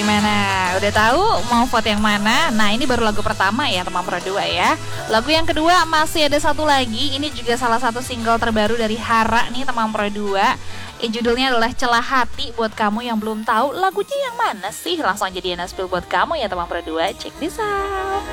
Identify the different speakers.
Speaker 1: Gimana? Udah tahu mau vote yang mana? Nah, ini baru lagu pertama ya teman Pro 2 ya. Lagu yang kedua masih ada satu lagi. Ini juga salah satu single terbaru dari Hara nih teman Pro 2. Judulnya adalah Celah Hati. Buat kamu yang belum tahu lagunya yang mana sih? Langsung jadi spill buat kamu ya teman Pro 2. Check this out.